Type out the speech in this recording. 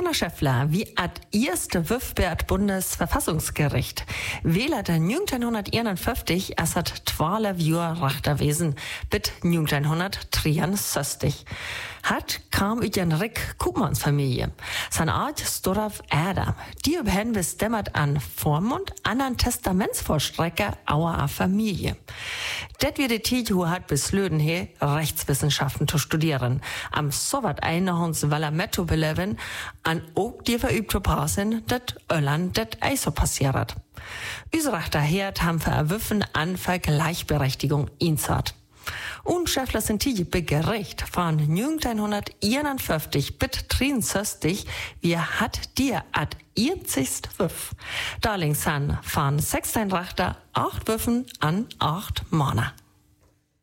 Gunnar Schäffler, wie at erste Wüffbert Bundesverfassungsgericht. Wähler der 1951 as hat 12 Jahre Richterwesen, bis 1963. Hat kam uit een rik koopmansfamilie. Zijn oud Storaf Adam. Die op hen bestemmert an Vormund an een testamentsvollstrecker auer Familie. Det wird die Tid, wo hat beslöden he Rechtswissenschaften zu studieren. Am Sowat einehons Valametto beleven, an ook die verübte Passen, dat Öland dat eiso passiert. Üsrachter Herd haben verwüffen an Gleichberechtigung inzart. Und Schäffler sind die begericht von 1951 bis 63, wie hat dir at 40 Wüff. Darlings han von 16 Richter 8 Wüffen an 8 Männer.